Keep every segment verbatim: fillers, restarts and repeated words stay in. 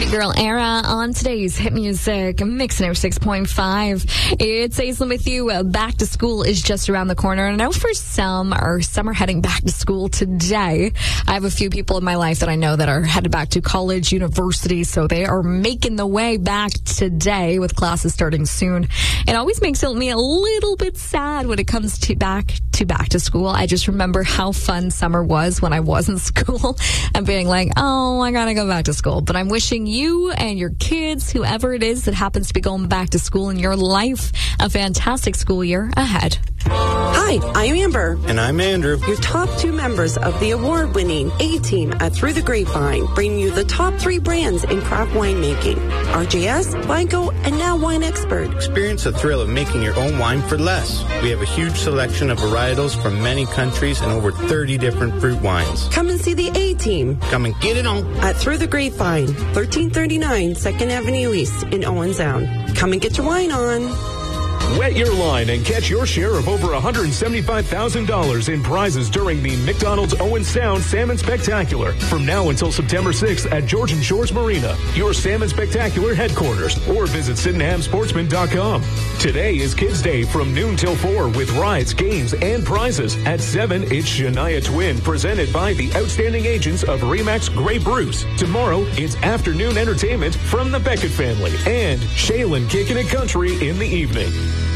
your girl Era on today's Hit Music Mix oh six point five. It's Aislinn with you. Back to school is just around the corner. And I know for some, or some are heading back to school today. I have a few people in my life that I know that are headed back to college, university, so they are making the way back today with classes starting soon. It always makes me a little bit sad when it comes to back to back to school. I just remember how fun summer was when I was in school and being like, oh, I gotta go back to school. But I'm wishing you and your kids, whoever it is that happens to be going back to school in your life, a fantastic school year ahead. Hi, I'm Amber. And I'm Andrew. Your top two members of the award-winning A-Team at Through the Grapevine bring you the top three brands in craft winemaking. R J S, Blanco, and now Wine Expert. Experience the thrill of making your own wine for less. We have a huge selection of varietals from many countries and over thirty different fruit wines. Come and see the A-Team. Come and get it on. At Through the Grapevine, thirteen thirty-nine second Avenue East in Owen Sound. Come and get your wine on. Wet your line and catch your share of over one hundred seventy-five thousand dollars in prizes during the McDonald's Owen Sound Salmon Spectacular from now until September sixth at Georgian Shores Marina, your Salmon Spectacular headquarters, or visit Sydenham Sportsman dot com. Today is Kids Day from noon till four with rides, games, and prizes. At seven, it's Shania Twin presented by the outstanding agents of Remax Grey Bruce. Tomorrow, it's afternoon entertainment from the Beckett family and Shaylin Kickin' It Country in the evening.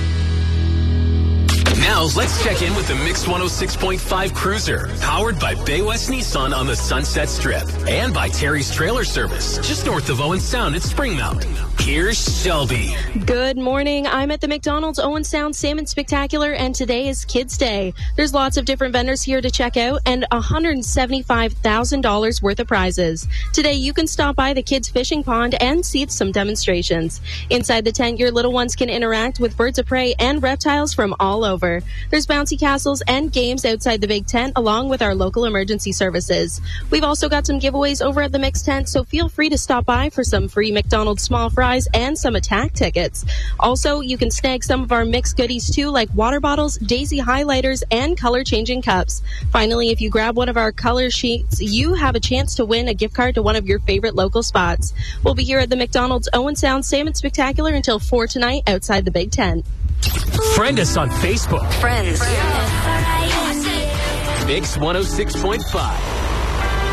Now, let's check in with the Mix one oh six point five Cruiser, powered by Bay West Nissan on the Sunset Strip and by Terry's Trailer Service, just north of Owen Sound at Springmount. Here's Shelby. Good morning. I'm at the McDonald's Owen Sound Salmon Spectacular, and today is Kids Day. There's lots of different vendors here to check out and one hundred seventy-five thousand dollars worth of prizes. Today, you can stop by the kids' fishing pond and see some demonstrations. Inside the tent, your little ones can interact with birds of prey and reptiles from all over. There's bouncy castles and games outside the big tent, along with our local emergency services. We've also got some giveaways over at the Mix tent, so feel free to stop by for some free McDonald's small fries and some attack tickets. Also, you can snag some of our Mix goodies too, like water bottles, Daisy highlighters, and color-changing cups. Finally, if you grab one of our color sheets, you have a chance to win a gift card to one of your favorite local spots. We'll be here at the McDonald's Owen Sound Salmon Spectacular until four tonight outside the big tent. Friend us on Facebook. Friends. Mix one oh six point five.